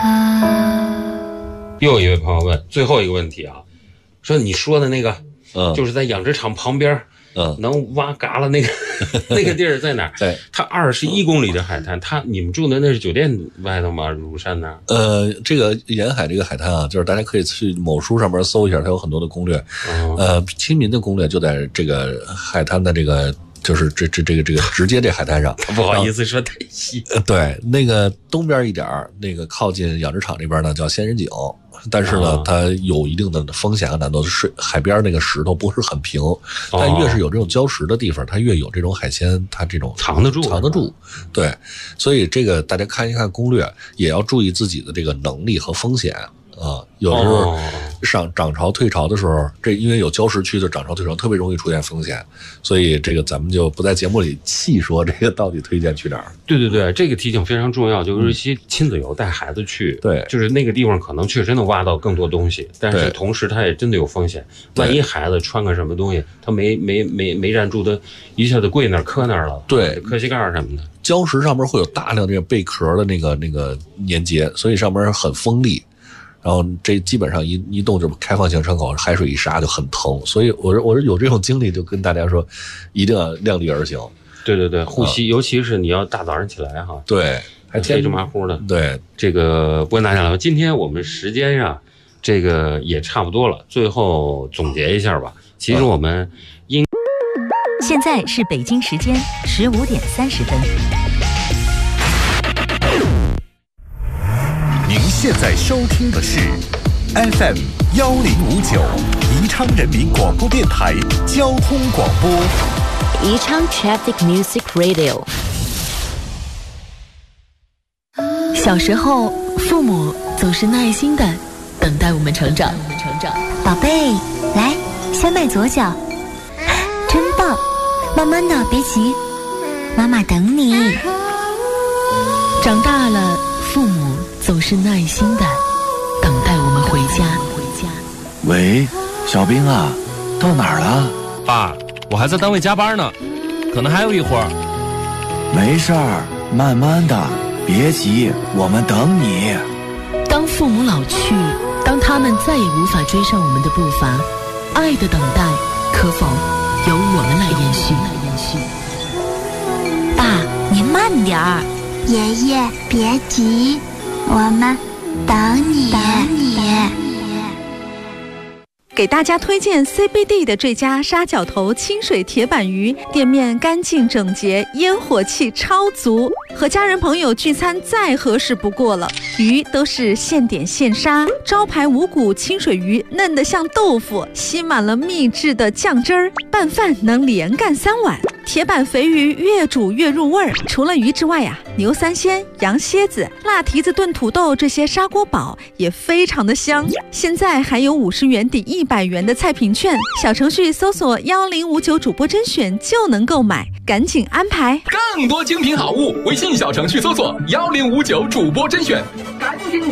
又有一位朋友问最后一个问题啊，说你说的那个，就是在养殖场旁边，能挖嘎了那个那个地儿在哪儿？ 对， 它21公里的海滩，你们住的那是酒店外头吗？乳山那儿？ 这个沿海这个海滩啊，就是大家可以去某书上面搜一下，它有很多的攻略。亲民的攻略就在这个海滩的这个。就是这个直接这海滩上， 不好意思说太细。 对，那个东边一点那个靠近养殖场这边呢叫仙人井，但是呢它有一定的风险和难度，海边那个石头不是很平，但越是有这种礁石的地方，它越有这种海鲜，它这种藏得住。 对，所以这个大家看一看攻略，也要注意自己的这个能力和风险。有时候涨潮退潮的时候，这因为有礁石区的涨潮退潮特别容易出现风险，所以这个咱们就不在节目里细说这个到底推荐去哪儿。 对，这个提醒非常重要，就是一些亲子游带孩子去，对，就是那个地方可能确实能挖到更多东西，但是同时它也真的有风险，万一孩子穿个什么东西，他没站住的，一下子跪那儿磕那儿了，对，磕膝盖什么的。 礁石上面会有大量这个贝壳的那个粘结，所以上面很锋利。然后这基本上一动就开放性伤口，海水一杀就很疼，所以我说有这种经历就跟大家说，一定要量力而行。 对，护膝，尤其是你要大早上起来哈， 对，还黑着麻乎的。 对， 这个不跟大家聊，今天我们时间上这个也差不多了，最后总结一下吧。其实我们现在是北京时间15点30分。 您现在收听的是 FM 1059宜昌人民广播电台交通广播， 宜昌 Traffic Music Radio。小时候，父母总是耐心的等待我们成长。 宝贝，来，先迈左脚，真棒！慢慢的，别急，妈妈等你。 长大了，父母总是耐心的等待我们回家。 喂，小兵啊，到哪儿了？ 爸，我还在单位加班呢，可能还有一会儿。 没事儿，慢慢的，别急，我们等你。 当父母老去，当他们再也无法追上我们的步伐，爱的等待可否由我们来延续？ 爸，您慢点儿。爷爷，别急，我们等你。 给大家推荐 CBD 的这家沙角头清水铁板鱼，店面干净整洁，烟火气超足，和家人朋友聚餐再合适不过了。鱼都是现点现杀，招牌无骨清水鱼嫩得像豆腐，吸满了秘制的酱汁儿，拌饭能连干3碗。铁板肥鱼越煮越入味儿，除了鱼之外呀，牛三鲜、羊蝎子、辣蹄子炖土豆这些砂锅煲也非常的香。现在还有50元抵100元的菜品券，小程序搜索1059主播甄选就能购买，赶紧安排。 更多精品好物，微信小程序搜索1059主播甄选，赶